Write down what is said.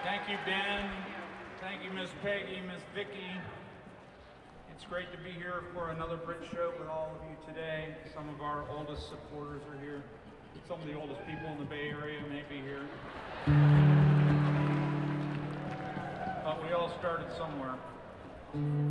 Thank you, Ben. Thank you, Miss Peggy, Miss Vicky. It's great to be here for another Brit Show with all of you today. Some of our oldest supporters are here. Some of the oldest people in the Bay Area may be here. But we all started somewhere.